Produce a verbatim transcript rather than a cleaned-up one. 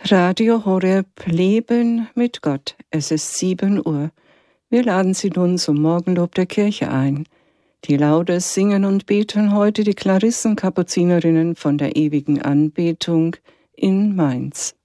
Radio Horeb Leben mit Gott. Es ist sieben Uhr. Wir laden Sie nun zum Morgenlob der Kirche ein. Die Laudes singen und beten heute die Klarissenkapuzinerinnen von der ewigen Anbetung in Mainz.